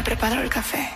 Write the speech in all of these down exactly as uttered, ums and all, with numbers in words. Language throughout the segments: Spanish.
preparo el café.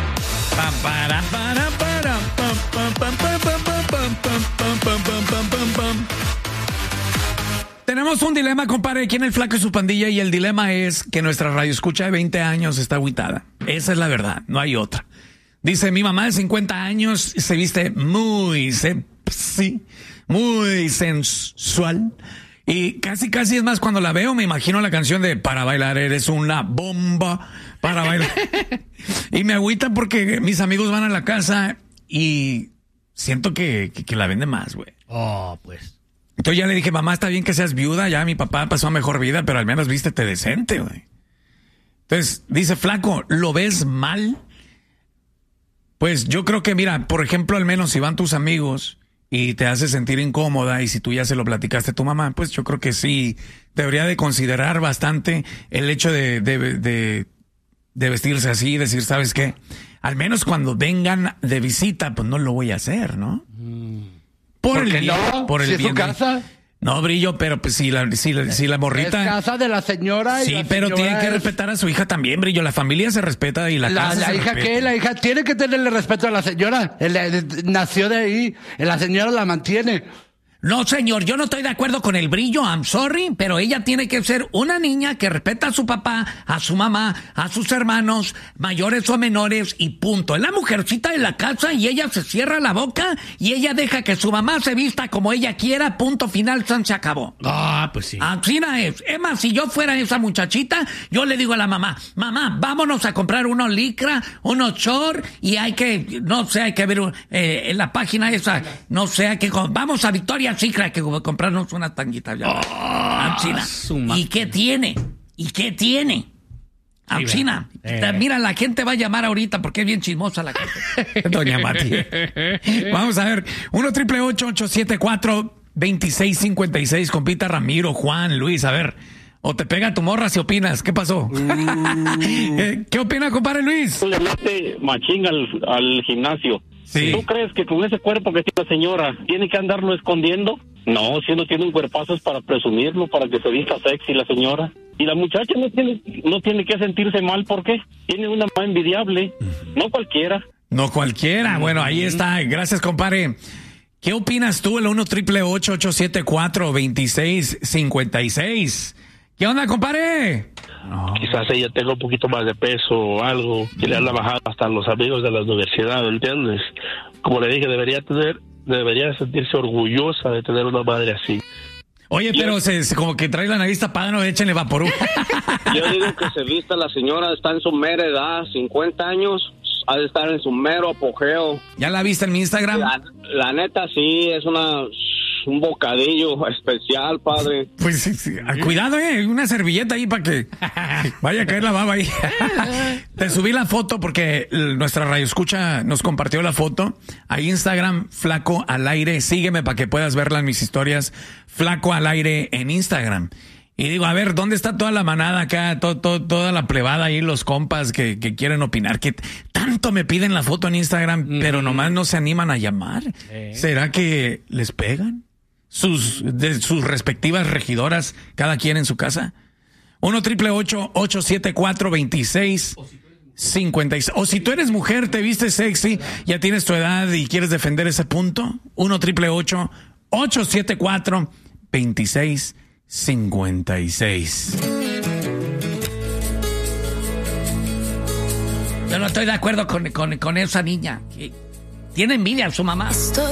Tenemos un dilema, compadre, aquí en El Flaco y su pandilla, y el dilema es que nuestra radioescucha de veinte años está agüitada. Esa es la verdad, no hay otra. Dice, mi mamá de cincuenta años se viste muy sexy, muy sensual, y casi casi es más, cuando la veo me imagino la canción de Para bailar eres una bomba, para bailar. Y me agüita porque mis amigos van a la casa y siento que, que, que la vende más, güey. Oh, pues. Entonces ya le dije, mamá, está bien que seas viuda, ya mi papá pasó a mejor vida, pero al menos vístete decente, güey. Entonces, dice, Flaco, ¿lo ves mal? Pues yo creo que, mira, por ejemplo, al menos si van tus amigos y te hace sentir incómoda, y si tú ya se lo platicaste a tu mamá, pues yo creo que sí, debería de considerar bastante el hecho de, de, de, de vestirse así, decir, ¿sabes qué? Al menos cuando vengan de visita, pues no lo voy a hacer, ¿no? Mm. Por, ¿Por el qué bien, no? por el ¿Si es bien su de- casa? No, Brillo, pero pues si la, si la, si la morrita... Es casa de la señora. Y Sí, la pero señora tiene que es- respetar a su hija también, Brillo. La familia se respeta y la, La, casa la se hija respeta. qué, la hija tiene que tenerle respeto a la señora. Él, él, nació de ahí, la señora la mantiene. No, señor, yo no estoy de acuerdo con el Brillo, I'm sorry, pero ella tiene que ser una niña que respeta a su papá, a su mamá, a sus hermanos, mayores o menores, y punto. Es la mujercita de la casa y ella se cierra la boca y ella deja que su mamá se vista como ella quiera, punto final, san, se acabó. Ah, pues sí. Así no es. Es más, si yo fuera esa muchachita, yo le digo a la mamá, mamá, vámonos a comprar unos licra, unos short, y hay que, no sé, hay que ver eh, en la página esa, no sé, hay que, vamos a Victoria Secret, hay que comprarnos unas tanguitas. Ya. Amsina. ¿Y qué tiene? ¿Y qué tiene? Amsina. Eh. Mira, la gente va a llamar ahorita porque es bien chismosa la gente. Doña Mati. Vamos a ver. uno triple ocho ocho siete cuatro dos seis cinco seis. Compita Ramiro, Juan, Luis. A ver. O te pega tu morra si opinas. ¿Qué pasó? Eh, ¿Qué opina, compadre Luis? Le mete machín al, al gimnasio. Sí. ¿Tú crees que con ese cuerpo que tiene la señora tiene que andarlo escondiendo? No, si no tiene un cuerpazo es para presumirlo, para que se vista sexy la señora. Y la muchacha no tiene, no tiene que sentirse mal, ¿por qué? Tiene una mamá envidiable, no cualquiera. No cualquiera. Bueno, ahí está. Gracias, compadre. ¿Qué opinas tú? El uno triple ocho ocho siete cuatro dos seis cinco seis. ¿Qué onda, compadre? No. Quizás ella tenga un poquito más de peso o algo, que le han bajado hasta los amigos de la universidad, ¿entiendes? Como le dije, debería tener, debería sentirse orgullosa de tener una madre así. Oye, Yo- pero se, se- como que trae la nariz tapada, no, échenle vaporú. Yo digo que se vista la señora, está en su mera edad, cincuenta años, ha de estar en su mero apogeo. ¿Ya la viste en mi Instagram? La, la neta sí, es una un bocadillo especial, padre. Pues sí, sí. Ah, cuidado, eh, una servilleta ahí para que vaya a caer la baba ahí. Te subí la foto porque l- nuestra radioescucha nos compartió la foto a Instagram, Flaco al Aire. Sígueme para que puedas verla en mis historias, Flaco al Aire en Instagram. Y digo, a ver, ¿dónde está toda la manada acá? To- to- toda la plebada ahí, los compas que, que quieren opinar. Que tanto me piden la foto en Instagram, mm. pero nomás no se animan a llamar. Eh. ¿Será que les pegan? Sus, de sus respectivas regidoras, cada quien en su casa. uno triple ocho ocho siete cuatro dos seis cinco seis. O si tú eres mujer, te vistes sexy, ya tienes tu edad y quieres defender ese punto, uno triple ocho ocho siete cuatro dos seis cinco seis. Yo no estoy de acuerdo con, con, con esa niña. Que tiene envidia a su mamá.